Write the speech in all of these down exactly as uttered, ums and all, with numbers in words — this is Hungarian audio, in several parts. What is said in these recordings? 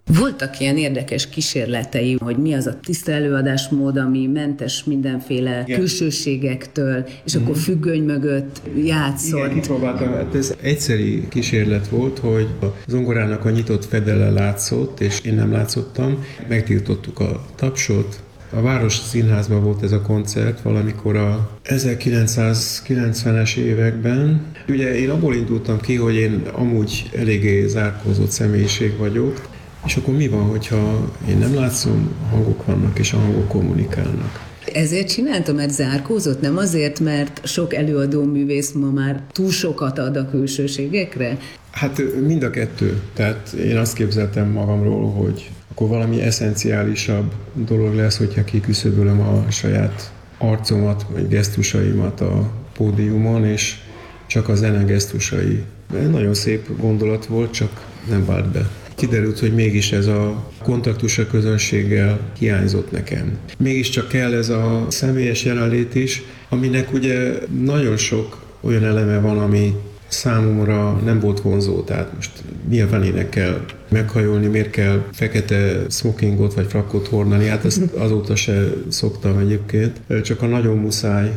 Voltak ilyen érdekes kísérletei, hogy mi az a tiszta előadásmód, ami mentes mindenféle igen. külsőségektől, és mm. akkor függöny mögött játszott. Igen, kipróbáltam. Hát ez egyszeri kísérlet volt, hogy a zongorának a nyitott fedele látszott, és én nem látszottam. Megtiltottuk a tapsot. A Város Színházban volt ez a koncert valamikor a ezerkilencszázkilencvenes években. Ugye én abból indultam ki, hogy én amúgy eléggé zárkózott személyiség vagyok, és akkor mi van, hogyha én nem látszom, hangok vannak, és a hangok kommunikálnak. Ezért csináltam, mert zárkózott? Nem azért, mert sok előadó művész ma már túl sokat ad a külsőségekre? Hát mind a kettő. Tehát én azt képzeltem magamról, hogy akkor valami eszenciálisabb dolog lesz, hogyha kiküszöbölöm a saját arcomat, vagy gesztusaimat a pódiumon, és csak a zene gesztusai. Nagyon szép gondolat volt, csak nem vált be. Kiderült, hogy mégis ez a kontaktus a közönséggel hiányzott nekem. Mégiscsak kell ez a személyes jelenlét is, aminek ugye nagyon sok olyan eleme van, ami számomra nem volt vonzó. Tehát most mi a fenének kell meghajolni, miért kell fekete smokingot vagy frakkot hordani, hát ezt azóta se szoktam egyébként, csak a nagyon muszáj.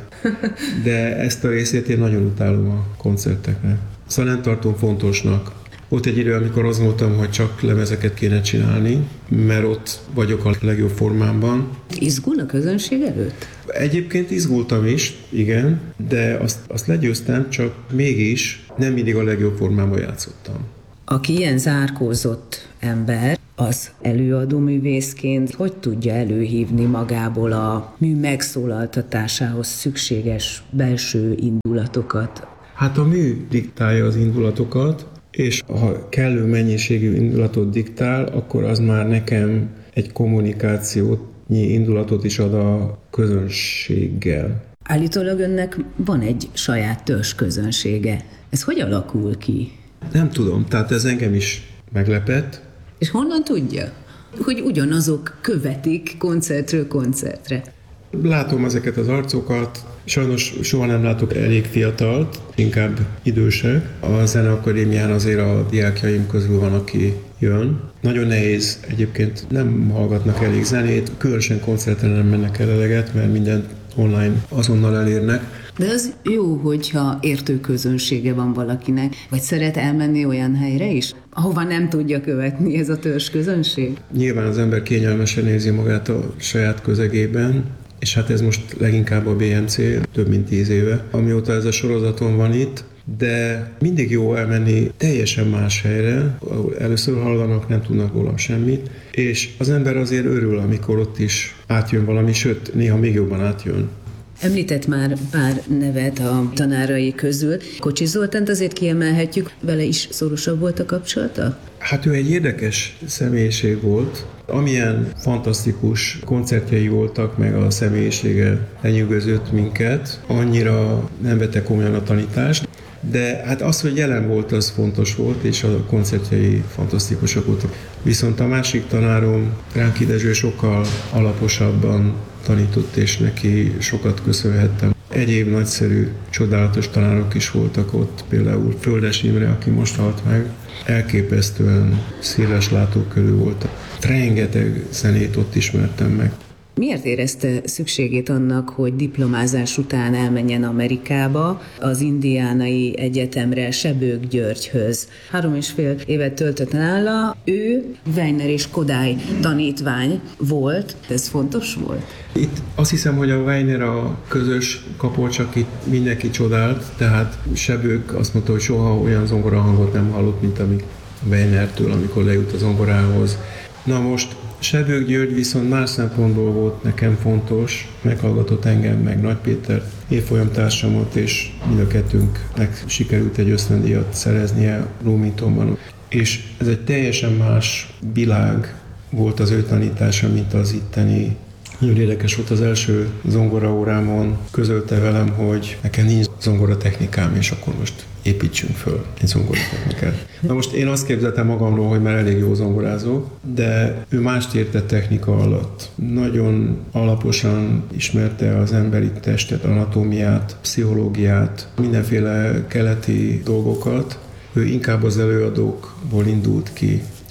De ezt a részét én nagyon utálom a koncerteknek. Szóval nem tartom fontosnak. Volt egy idő, amikor azt mondtam, hogy csak lemezeket kéne csinálni, mert ott vagyok a legjobb formámban. Izgul a közönség előtt? Egyébként izgultam is, igen, de azt, azt legyőztem, csak mégis nem mindig a legjobb formában játszottam. Aki ilyen zárkózott ember, az előadó művészként hogy tudja előhívni magából a mű megszólaltatásához szükséges belső indulatokat? Hát a mű diktálja az indulatokat, és ha kellő mennyiségű indulatot diktál, akkor az már nekem egy kommunikációtnyi indulatot is ad a közönséggel. Állítólag önnek van egy saját törzs közönsége. Ez hogy alakul ki? Nem tudom, tehát ez engem is meglepett. És honnan tudja, hogy ugyanazok követik koncertről koncertre? Látom ezeket az arcokat, sajnos soha nem látok elég fiatalt, inkább idősek. A Zeneakadémián azért a diákjaim közül van, aki jön. Nagyon nehéz, egyébként nem hallgatnak elég zenét, különösen koncerten nem mennek el eleget, mert mindent online azonnal elérnek. De az jó, hogyha értő közönsége van valakinek, vagy szeret elmenni olyan helyre is, ahova nem tudja követni ez a törzs közönség? Nyilván az ember kényelmesen érzi magát a saját közegében, és hát ez most leginkább a bé em cé, több mint tíz éve, amióta ez a sorozaton van itt, de mindig jó elmenni teljesen más helyre, ahol először hallanak, nem tudnak róla semmit, és az ember azért örül, amikor ott is átjön valami, sőt, néha még jobban átjön. Említett már pár nevet a tanárai közül. Kocsis Zoltánt azért kiemelhetjük, vele is szorosabb volt a kapcsolata? Hát ő egy érdekes személyiség volt. Amilyen fantasztikus koncertjei voltak, meg a személyisége lenyűgözött minket, annyira nem vette komolyan a tanítást, de hát az, hogy jelen volt, az fontos volt, és a koncertjei fantasztikusak voltak. Viszont a másik tanárom, Ránki Dezső, sokkal alaposabban tanított, és neki sokat köszönhettem. Egyéb nagyszerű, csodálatos tanárok is voltak ott, például Földes Imre, aki most halt meg, elképesztően széles látókörű volt. Rengeteg zenét ott ismertem meg. Miért érezte szükségét annak, hogy diplomázás után elmenjen Amerikába, az Indiánai Egyetemre, Sebők Györgyhöz? Három és fél évet töltött nála, ő Weiner és Kodály tanítvány volt. Ez fontos volt? Itt azt hiszem, hogy a Weiner a közös kapocs, akit mindenki csodált, tehát Sebők azt mondta, hogy soha olyan zongorahangot nem hallott, mint amik Weinertől, amikor lejut a zongorához. Na most Sebők György viszont más szempontból volt nekem fontos, meghallgatott engem, meg Nagy Péter évfolyamtársamat, és mind a kettőnknek sikerült egy ösztöndíjat szereznie Bloomingtonban. És ez egy teljesen más világ volt az ő tanítása, mint az itteni. Nagyon érdekes volt, az első zongoraórámon közölte velem, hogy nekem nincs zongoratechnikám, és akkor most építsünk föl egy zongoratechnikát. Na most én azt képzeltem magamról, hogy már elég jó zongorázó, de ő mást értett technika alatt. Nagyon alaposan ismerte az emberi testet, anatómiát, pszichológiát, mindenféle keleti dolgokat. Ő inkább az előadókból indult ki.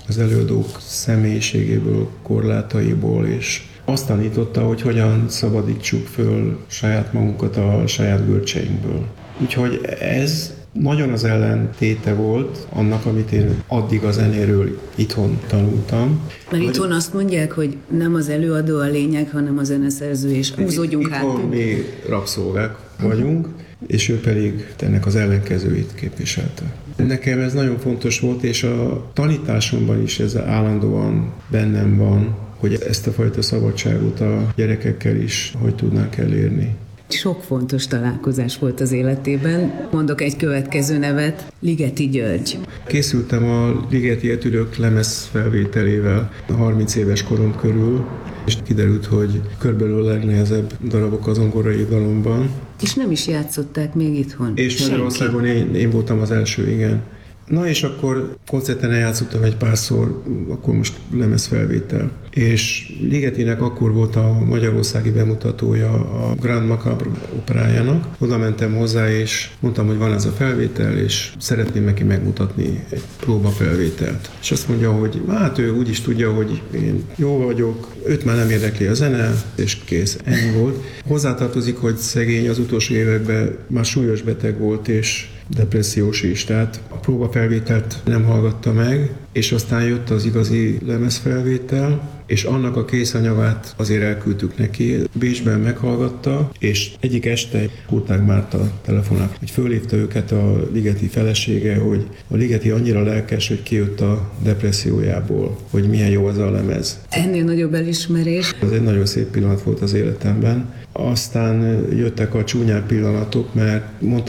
az előadók személyiségéből, korlátaiból, és azt tanította, hogy hogyan szabadítsuk föl saját magunkat a saját görcseinkből. Úgyhogy ez nagyon az ellentéte volt annak, amit én addig a zenéről itthon tanultam. Mert itthon azt mondják, hogy nem az előadó a lényeg, hanem a zeneszerző, és húzódjunk hátul. Itthon mi rabszolgák vagyunk, és ő pedig ennek az ellenkezőit képviselte. Nekem ez nagyon fontos volt, és a tanításomban is ez állandóan bennem van, hogy ezt a fajta szabadságot a gyerekekkel is hogy tudnánk elérni. Sok fontos találkozás volt az életében. Mondok egy következő nevet, Ligeti György. Készültem a Ligeti Etüdök lemez felvételével a harminc éves korom körül, és kiderült, hogy körülbelül a legnehezebb darabok az zongorai dalomban. És nem is játszották még itthon. És Magyarországon én, én voltam az első, igen. Na és akkor koncerten eljátszottam egy párszor, akkor most lemezfelvétel. És Ligetinek akkor volt a magyarországi bemutatója a Grand Macabre operájának. Oda mentem hozzá, és mondtam, hogy van ez a felvétel, és szeretném neki megmutatni egy próbafelvételt. És azt mondja, hogy hát ő úgy is tudja, hogy én jó vagyok, őt már nem érdekli a zene, és kész, ennyi volt. Hozzátartozik, hogy szegény az utolsó években már súlyos beteg volt, és depressziós is, tehát a próbafelvételt nem hallgatta meg, és aztán jött az igazi lemezfelvétel, és annak a készanyagát azért elküldtük neki. Bécsben meghallgatta, és egyik este Kurtág Márta telefonál, hogy fölhívta őket a Ligeti felesége, hogy a Ligeti annyira lelkes, hogy kijött a depressziójából, hogy milyen jó az a lemez. Ennél nagyobb elismerés. Ez egy nagyon szép pillanat volt az életemben. Aztán jöttek a csúnyább pillanatok, mert mondta